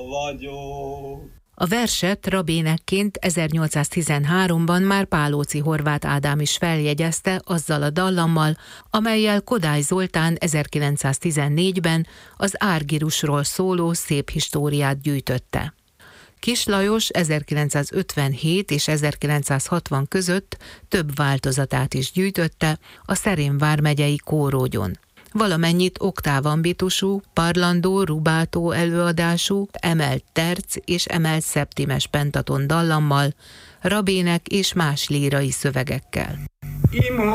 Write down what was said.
vagyok. A verset rabénekként 1813-ban már Pálóczy Horváth Ádám is feljegyezte azzal a dallammal, amellyel Kodály Zoltán 1914-ben az árgirusról szóló szép históriát gyűjtötte. Kiss Lajos 1957 és 1960 között több változatát is gyűjtötte a Szerém vármegyei kórógyon. Valamennyit oktávambitusú, parlandó, rubátó előadású, emelt terc és emelt szeptimes pentaton dallammal, rabének és más lírai szövegekkel.